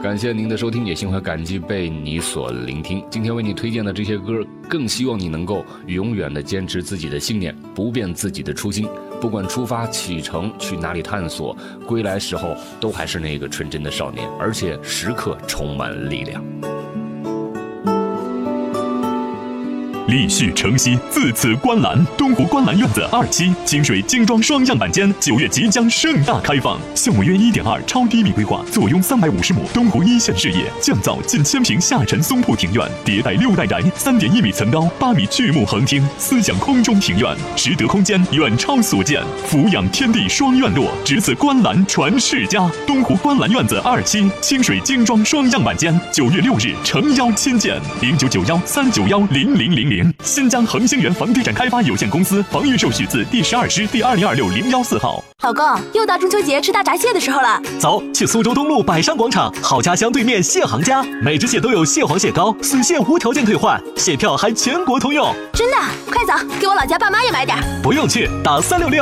感谢您的收听，也心怀感激被你所聆听。今天为你推荐的这些歌，更希望你能够永远的坚持自己的信念，不变自己的初心。不管出发启程去哪里探索，归来时候都还是那个纯真的少年，而且时刻充满力量。 立旭承熙，自此观澜。东湖观澜院子2期清水精装双样板间9月即将盛大开放，项目约1.2超低密规划，坐拥350亩东湖一线视野，降噪近1000平下沉松铺庭院，迭代6代宅，3.1米层高，8米巨幕横厅，思想空中庭院，实得空间远超所见，俯仰天地双院落，值此观澜传世家。东湖观澜院子2期清水精装双样板间9月6日诚邀亲见，0991391000。新疆恒星源房地产开发有限公司房预售许字第12师第2026014号。 老公，又到中秋节吃大闸蟹的时候了， 走，去苏州东路百商广场好家乡对面蟹行家，每只蟹都有蟹黄蟹膏，死蟹无条件退换，蟹票还全国通用。 真的？快走，给我老家爸妈也买点。 不用去，打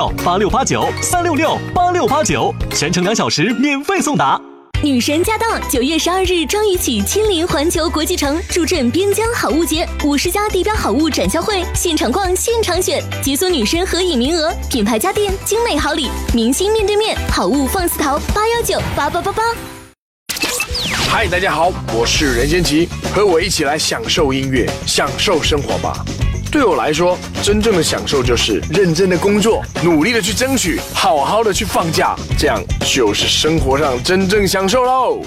3668689，3668689，全程2小时免费送达。 女神驾到！9月12日，张雨绮亲临环球国际城，助阵边疆好物节，50家地标好物展销会，现场逛，现场选，解锁女神合影名额，品牌家电，精美好礼，明星面对面，好物放肆淘，819888888。 嗨，大家好，我是任贤齐，和我一起来享受音乐，享受生活吧。对我来说，真正的享受就是认真的工作，努力的去争取，好好的去放假，这样就是生活上真正享受喽。